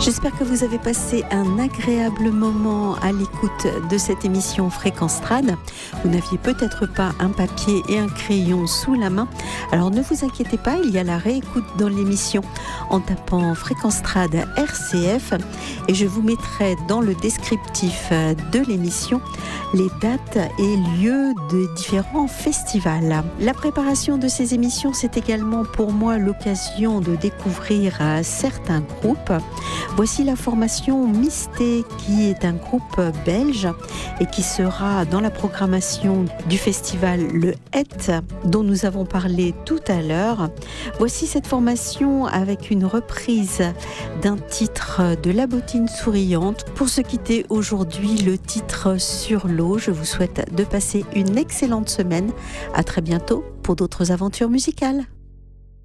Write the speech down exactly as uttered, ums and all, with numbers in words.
J'espère que vous avez passé un agréable moment à l'écoute de cette émission Fréquence Trad. Vous n'aviez peut-être pas un papier et un crayon sous la main. Alors ne vous inquiétez pas, il y a la réécoute dans l'émission en tapant Fréquence Trad R C F et je vous mettrai dans le descriptif de l'émission les dates et lieux de différents festivals. La préparation de ces émissions, c'est également pour moi l'occasion de découvrir certains groupes. Voici la formation Misté, qui est un groupe belge et qui sera dans la programmation du festival Le Het, dont nous avons parlé tout à l'heure. Voici cette formation avec une reprise d'un titre de La Bottine Souriante. Pour se quitter aujourd'hui, le titre Sur l'eau. Je vous souhaite de passer une excellente semaine. À très bientôt pour d'autres aventures musicales.